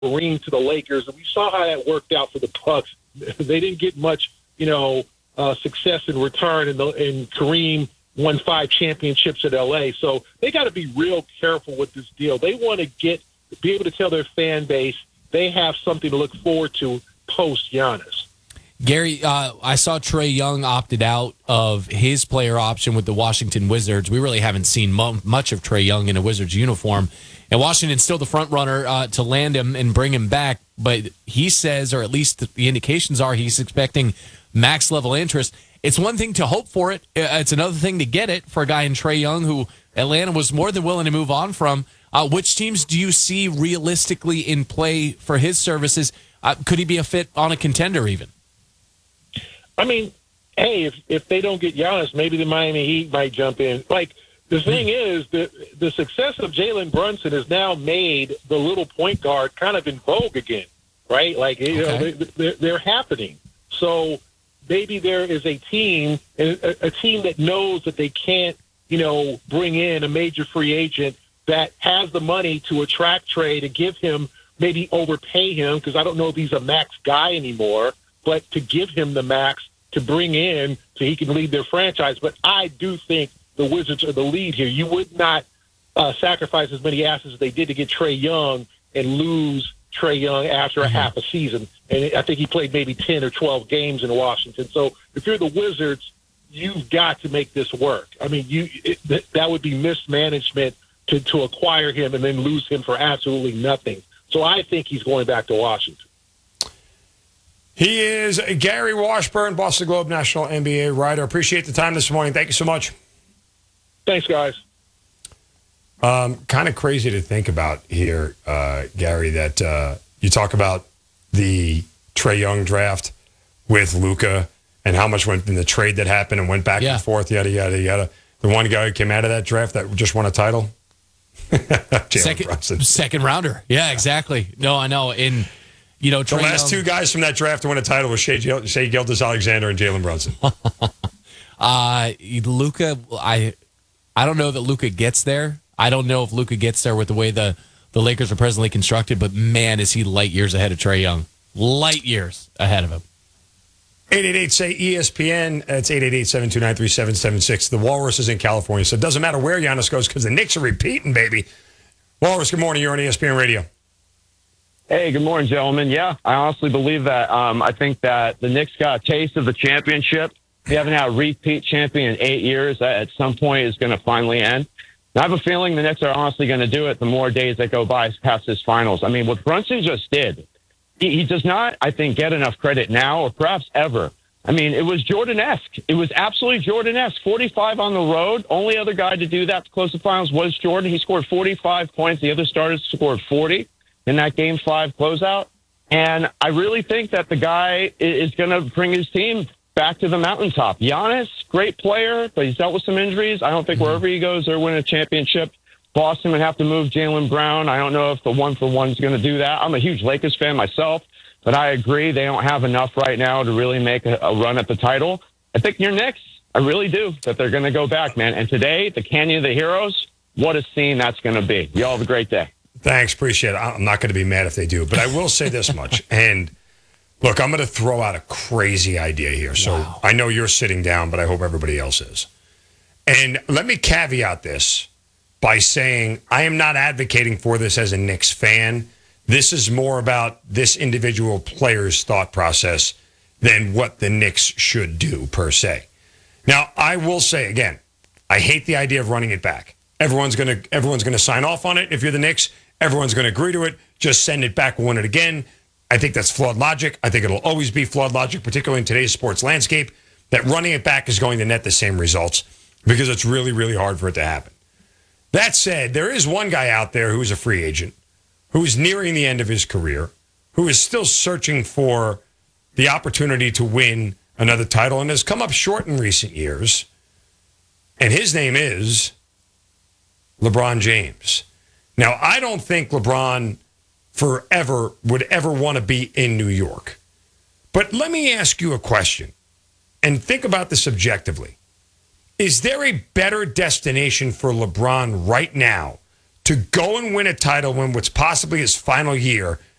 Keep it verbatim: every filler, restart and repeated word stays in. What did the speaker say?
Kareem to the Lakers, and we saw how that worked out for the Bucks. They didn't get much, you know, uh, success in return, and, the, and Kareem won five championships at L A. So they got to be real careful with this deal. They want to get be able to tell their fan base they have something to look forward to post Giannis. Gary, uh, I saw Trae Young opted out of his player option with the Washington Wizards. We really haven't seen mu- much of Trae Young in a Wizards uniform. And Washington's still the front runner uh, to land him and bring him back. But he says, or at least the indications are, he's expecting max level interest. It's one thing to hope for it. It's another thing to get it for a guy in Trae Young who Atlanta was more than willing to move on from. Uh, which teams do you see realistically in play for his services? Uh, could he be a fit on a contender even? I mean, hey, if if they don't get Giannis, maybe the Miami Heat might jump in. Like, the thing is, the the success of Jalen Brunson has now made the little point guard kind of in vogue again, right? Like, you okay. know, they, they're, they're happening. So maybe there is a team, a, a team that knows that they can't, you know, bring in a major free agent that has the money to attract Trae, to give him, maybe overpay him, because I don't know if he's a max guy anymore, but to give him the max to bring in so he can lead their franchise. But I do think the Wizards are the lead here. You would not uh, sacrifice as many assets as they did to get Trae Young and lose Trae Young after a mm-hmm. half a season. And I think he played maybe ten or twelve games in Washington. So if you're the Wizards, you've got to make this work. I mean, you it, that, that would be mismanagement to, to acquire him and then lose him for absolutely nothing. So I think he's going back to Washington. He is Gary Washburn, Boston Globe National N B A writer. Appreciate the time this morning. Thank you so much. Thanks, guys. Um, kind of crazy to think about here, uh, Gary, that uh, you talk about the Trae Young draft with Luka and how much went in the trade that happened and went back yeah. and forth, yada, yada, yada. The one guy who came out of that draft that just won a title? second, second rounder. Yeah, exactly. No, I know. In you know, the Trae last Young, two guys from that draft to win a title were Shea, Shea Gilgeous-Alexander and Jalen Brunson. uh, Luka, I, I don't know that Luka gets there. I don't know if Luka gets there with the way the, the Lakers are presently constructed, but man, is he light years ahead of Trae Young. Light years ahead of him. eight eight eight, say E S P N. It's eight eight eight, seven two nine, three seven seven six. The Walrus is in California, so it doesn't matter where Giannis goes because the Knicks are repeating, baby. Walrus, good morning. You're on E S P N Radio. Hey, good morning, gentlemen. Yeah, I honestly believe that. Um, I think that the Knicks got a taste of the championship. They haven't had a repeat champion in eight years. That at some point is going to finally end. And I have a feeling the Knicks are honestly going to do it the more days that go by past this finals. I mean, what Brunson just did, he, he does not, I think, get enough credit now or perhaps ever. I mean, it was Jordan-esque. It was absolutely Jordan-esque. forty-five on the road. Only other guy to do that to close the finals was Jordan. He scored forty-five points. The other starters scored forty in that game five closeout. And I really think that the guy is going to bring his team back to the mountaintop. Giannis, great player, but he's dealt with some injuries. I don't think wherever he goes, they're winning a championship. Boston would have to move Jaylen Brown. I don't know if the one for one is going to do that. I'm a huge Lakers fan myself, but I agree they don't have enough right now to really make a, a run at the title. I think your Knicks, I really do, that they're going to go back, man. And today, the Canyon of the Heroes, what a scene that's going to be. Y'all have a great day. Thanks, appreciate it. I'm not going to be mad if they do, but I will say this much. And look, I'm going to throw out a crazy idea here. So wow. I know you're sitting down, but I hope everybody else is. And let me caveat this by saying I am not advocating for this as a Knicks fan. This is more about this individual player's thought process than what the Knicks should do, per se. Now, I will say, again, I hate the idea of running it back. Everyone's going to everyone's going to sign off on it. If you're the Knicks, everyone's going to agree to it. Just send it back, win it again. I think that's flawed logic. I think it'll always be flawed logic, particularly in today's sports landscape, that running it back is going to net the same results because it's really, really hard for it to happen. That said, there is one guy out there who is a free agent, who is nearing the end of his career, who is still searching for the opportunity to win another title and has come up short in recent years. And his name is LeBron James. Now, I don't think LeBron forever would ever want to be in New York. But let me ask you a question and think about this objectively. Is there a better destination for LeBron right now to go and win a title in what's possibly his final year